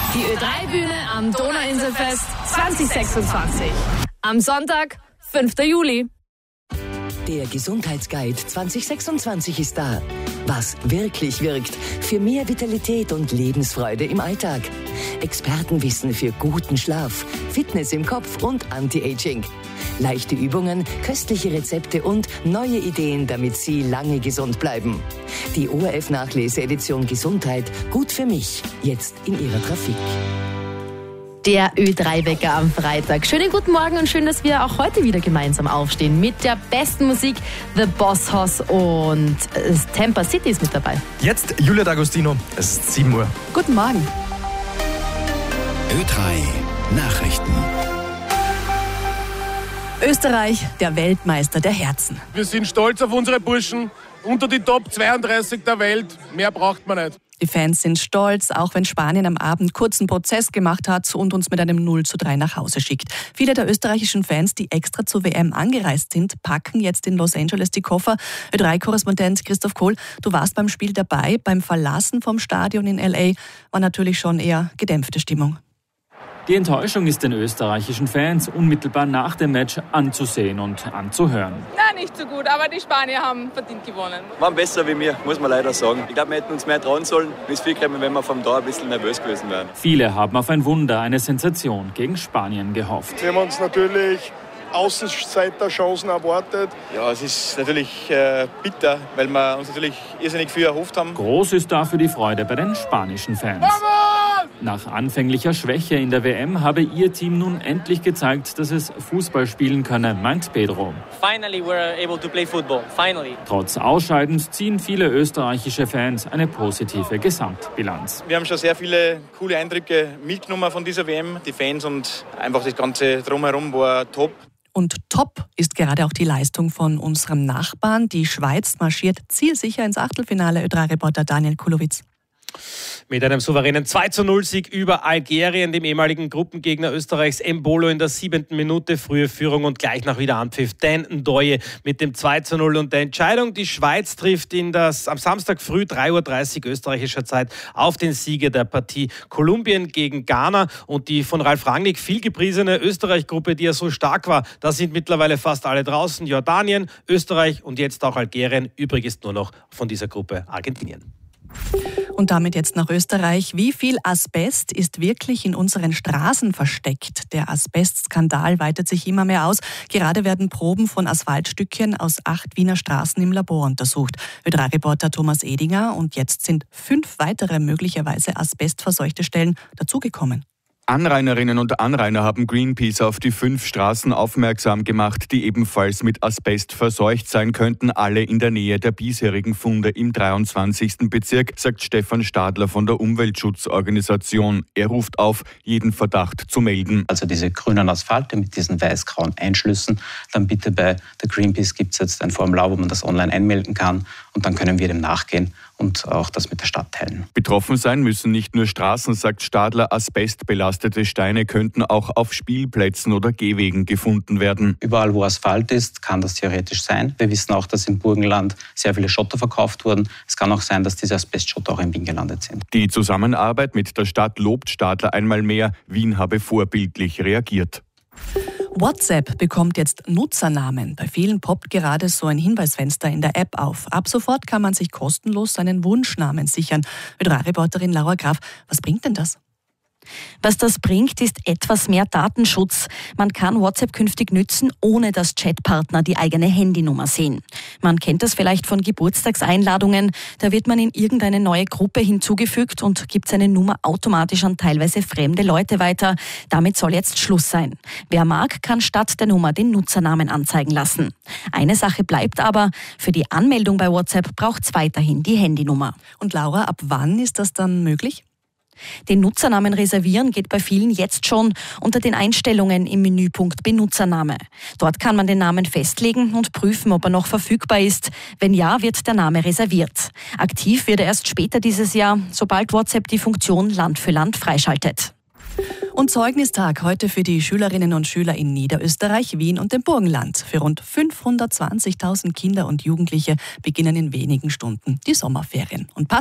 Die Ö3-Bühne am Donauinselfest 2026. Am Sonntag, 5. Juli. Der Gesundheitsguide 2026 ist da. Was wirklich wirkt für mehr Vitalität und Lebensfreude im Alltag. Expertenwissen für guten Schlaf, Fitness im Kopf und Anti-Aging. Leichte Übungen, köstliche Rezepte und neue Ideen, damit Sie lange gesund bleiben. Die ORF-Nachlese-Edition Gesundheit, gut für mich, jetzt in Ihrer Trafik. Der Ö3-Wecker am Freitag. Schönen guten Morgen und schön, dass wir auch heute wieder gemeinsam aufstehen mit der besten Musik. The Boss Hoss und Tampa City ist mit dabei. Jetzt Julia D'Agostino, es ist 7 Uhr. Guten Morgen. Ö3 Nachrichten. Österreich, der Weltmeister der Herzen. Wir sind stolz auf unsere Burschen. Unter die Top 32 der Welt. Mehr braucht man nicht. Die Fans sind stolz, auch wenn Spanien am Abend kurzen Prozess gemacht hat und uns mit einem 0:3 nach Hause schickt. Viele der österreichischen Fans, die extra zur WM angereist sind, packen jetzt in Los Angeles die Koffer. Ö3-Korrespondent Christoph Kohl, du warst beim Spiel dabei. Beim Verlassen vom Stadion in L.A. war natürlich schon eher gedämpfte Stimmung. Die Enttäuschung ist den österreichischen Fans unmittelbar nach dem Match anzusehen und anzuhören. Nein, nicht so gut, aber die Spanier haben verdient gewonnen. Waren besser wie mir, muss man leider sagen. Ich glaube, wir hätten uns mehr trauen sollen. Es viel gekommen, wenn wir vom Tor ein bisschen nervös gewesen wären. Viele haben auf ein Wunder, eine Sensation gegen Spanien gehofft. Wir haben uns natürlich Außenseiterchancen erwartet. Ja, es ist natürlich bitter, weil wir uns natürlich irrsinnig viel erhofft haben. Groß ist dafür die Freude bei den spanischen Fans. Nach anfänglicher Schwäche in der WM habe ihr Team nun endlich gezeigt, dass es Fußball spielen könne, meint Pedro. Finally we're able to play football. Finally. Trotz Ausscheidens ziehen viele österreichische Fans eine positive Gesamtbilanz. Wir haben schon sehr viele coole Eindrücke mitgenommen von dieser WM. Die Fans und einfach das Ganze drumherum war top. Und top ist gerade auch die Leistung von unserem Nachbarn. Die Schweiz marschiert zielsicher ins Achtelfinale. Ö3-Reporter Daniel Kulowitz. Mit einem souveränen 2:0-Sieg über Algerien, dem ehemaligen Gruppengegner Österreichs, Embolo in der 7. Minute, frühe Führung und gleich nach wieder Anpfiff. Dan Ndoye mit dem 2:0 und der Entscheidung. Die Schweiz trifft am Samstag früh 3:30 Uhr österreichischer Zeit auf den Sieger der Partie Kolumbien gegen Ghana. Und die von Ralf Rangnick viel gepriesene Österreich-Gruppe, die ja so stark war, da sind mittlerweile fast alle draußen. Jordanien, Österreich und jetzt auch Algerien. Übrig ist nur noch von dieser Gruppe Argentinien. Und damit jetzt nach Österreich. Wie viel Asbest ist wirklich in unseren Straßen versteckt? Der Asbestskandal weitet sich immer mehr aus. Gerade werden Proben von Asphaltstückchen aus 8 Wiener Straßen im Labor untersucht. Ö3-Reporter Thomas Edinger. Und jetzt sind 5 weitere möglicherweise asbestverseuchte Stellen dazugekommen. Anrainerinnen und Anrainer haben Greenpeace auf die 5 Straßen aufmerksam gemacht, die ebenfalls mit Asbest verseucht sein könnten, alle in der Nähe der bisherigen Funde im 23. Bezirk, sagt Stefan Stadler von der Umweltschutzorganisation. Er ruft auf, jeden Verdacht zu melden. Also diese grünen Asphalte mit diesen weiß-grauen Einschlüssen, dann bitte bei der Greenpeace gibt es jetzt ein Formular, wo man das online einmelden kann und dann können wir dem nachgehen und auch das mit der Stadt teilen. Betroffen sein müssen nicht nur Straßen, sagt Stadler. Asbestbelastete Steine könnten auch auf Spielplätzen oder Gehwegen gefunden werden. Überall, wo Asphalt ist, kann das theoretisch sein. Wir wissen auch, dass im Burgenland sehr viele Schotter verkauft wurden. Es kann auch sein, dass diese Asbestschotter auch in Wien gelandet sind. Die Zusammenarbeit mit der Stadt lobt Stadler einmal mehr. Wien habe vorbildlich reagiert. WhatsApp bekommt jetzt Nutzernamen. Bei vielen poppt gerade so ein Hinweisfenster in der App auf. Ab sofort kann man sich kostenlos seinen Wunschnamen sichern. Ö3-Reporterin Laura Graf, was bringt denn das? Was das bringt, ist etwas mehr Datenschutz. Man kann WhatsApp künftig nützen, ohne dass Chatpartner die eigene Handynummer sehen. Man kennt das vielleicht von Geburtstagseinladungen. Da wird man in irgendeine neue Gruppe hinzugefügt und gibt seine Nummer automatisch an teilweise fremde Leute weiter. Damit soll jetzt Schluss sein. Wer mag, kann statt der Nummer den Nutzernamen anzeigen lassen. Eine Sache bleibt aber, für die Anmeldung bei WhatsApp braucht es weiterhin die Handynummer. Und Laura, ab wann ist das dann möglich? Den Nutzernamen reservieren geht bei vielen jetzt schon unter den Einstellungen im Menüpunkt Benutzername. Dort kann man den Namen festlegen und prüfen, ob er noch verfügbar ist. Wenn ja, wird der Name reserviert. Aktiv wird er erst später dieses Jahr, sobald WhatsApp die Funktion Land für Land freischaltet. Und Zeugnistag heute für die Schülerinnen und Schüler in Niederösterreich, Wien und dem Burgenland. Für rund 520.000 Kinder und Jugendliche beginnen in wenigen Stunden die Sommerferien. Und